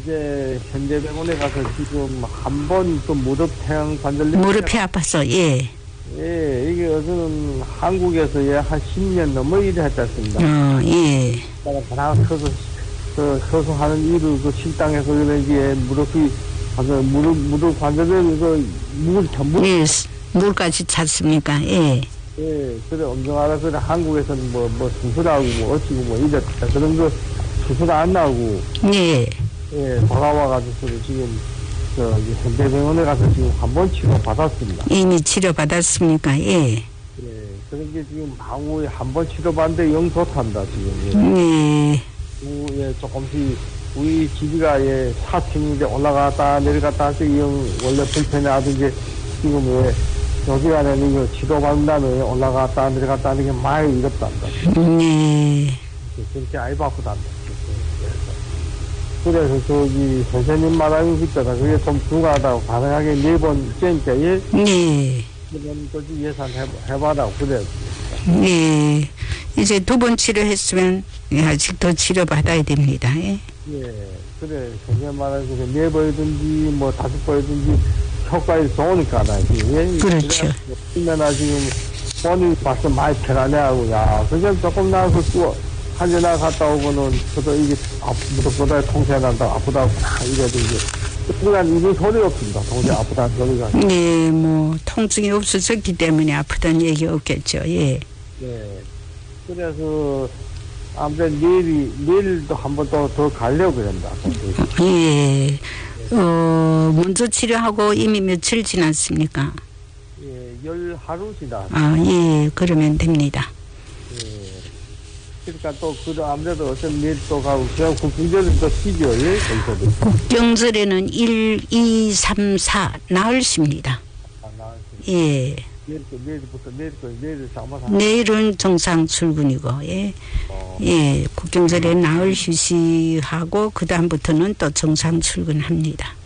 이제 현대병원에 가서 지금 한 번 또 무릎 관절염 무릎이 아파서, 예. 예, 이게 저는 한국에서 한 10년 넘어 일을 했지 않습니다. 예. 다 서서 하는 일을 그 식당에서 이게 무릎이 무릎 관절염 물 전부 예, 물까지 찼습니까? 예. 예, 그래 엄청 알아서 한국에서는 뭐 수술하고 뭐 어찌고 뭐 이랬다 그런 거 수술 안 나오고 예. 예, 돌아와가지고 지금 현대병원에 가서 지금 한 번 치료 받았습니다. 이미 치료 받았습니까? 예. 예, 그런 게 지금 하고 한 번 치료 받는데 영 좋단다 지금. 예. 예, 조금씩 우리 집이가 4층인데 올라갔다 내려갔다 할 때 영 원래 불편하던 게 지금 여기가는 이거 치료 받는 다음에 올라갔다 내려갔다 하는 게 많이 이렇단다. 예. 그렇게 아이 바쁘단다. 그래서 선생님 말하는 거 있잖아. 그게 좀 중요하다고 가능하게 4번 째니까 예. 그러면 거기 예산 해봐라고 그래. 예. 이제 2번 치료했으면 아직 더 치료 받아야 됩니다. 예. 예. 그래. 선생님 말하는 거 4번이든지 뭐 5번이든지 효과가 좋으니까 나 지금. 예. 그렇죠. 그러면 지금 본인이 봐서 많이 편하네 하고 야. 그냥 조금 나가서 한전화 갔다 오고는 저도 이게 무릎보다 통증이 난다 아프다고 이래도 이제 그간 이런 소리가 없습니다. 통증이 아프다는 소리가. 네, 뭐 통증이 없어졌기 때문에 아프다는 얘기 없겠죠. 예. 네. 그래서 아무튼 내일도 한 번 더 가려고 그런다. 예. 먼저 치료하고 이미 며칠 지났습니까? 예, 10하루 지났. 예, 그러면 됩니다. 그러니까 또 아무래도 어떤 내일 또 가고 그냥 국경절은 또 쉬죠. 예. 국경절에는 1, 2, 3, 4 나흘십니다. 예. 내일은 정상 출근이고, 예. 예, 국경절에 나흘 휴식하고, 그 다음부터는 또 정상 출근합니다.